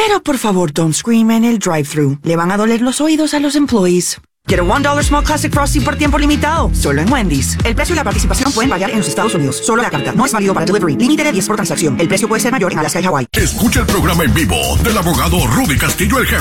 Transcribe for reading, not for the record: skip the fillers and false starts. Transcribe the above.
Pero por favor, don't scream en el drive-thru. Le van a doler los oídos a los employees. Get a $1 Small Classic Frosty por tiempo limitado, solo en Wendy's. El precio y la participación pueden variar en los Estados Unidos. Solo la carta. No es válido para delivery. Límite de 10 por transacción. El precio puede ser mayor en Alaska y Hawái. Escucha el programa en vivo del abogado Rudy Castillo, el jefe,